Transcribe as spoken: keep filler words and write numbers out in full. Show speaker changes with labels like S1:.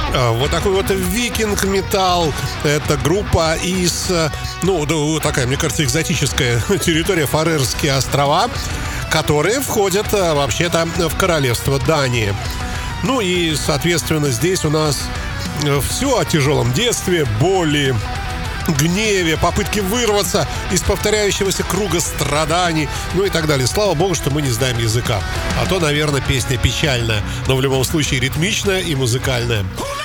S1: Вот такой вот викинг-металл. Это группа из, ну, такая, мне кажется, экзотическая территория, Фарерские острова, которые входят вообще-то в королевство Дании. Ну и, соответственно, здесь у нас все о тяжелом детстве, боли, гневе, попытке вырваться из повторяющегося круга страданий, ну и так далее. Слава богу, что мы не знаем языка. А то, наверное, песня печальная, но в любом случае ритмичная и музыкальная.